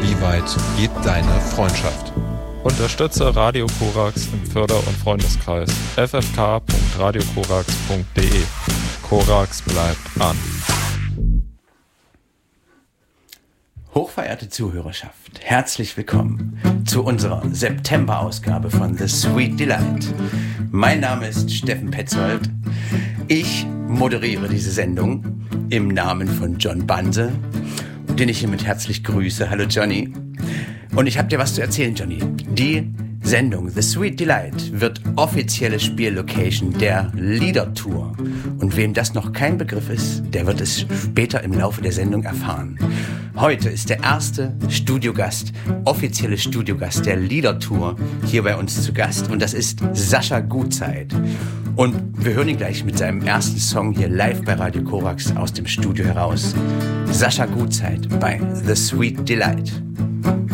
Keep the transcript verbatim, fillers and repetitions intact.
Wie weit geht deine Freundschaft? Unterstütze Radio Korax im Förder- und Freundeskreis f f k punkt radio korax punkt d e. Korax bleibt an. Hochverehrte Zuhörerschaft, herzlich willkommen zu unserer September-Ausgabe von The Sweet Delight. Mein Name ist Steffen Petzold. Ich moderiere diese Sendung im Namen von John Banse, den ich hiermit herzlich grüße. Hallo Johnny. Und ich habe dir was zu erzählen, Johnny. Die Sendung The Sweet Delight wird offizielle Spiellocation der Liedertour. Und wem das noch kein Begriff ist, der wird es später im Laufe der Sendung erfahren. Heute ist der erste Studiogast, offizielle Studiogast der Liedertour hier bei uns zu Gast. Und das ist Sascha Gutzeit. Und wir hören ihn gleich mit seinem ersten Song hier live bei Radio Korax aus dem Studio heraus. Sascha Gutzeit bei The Sweet Delight.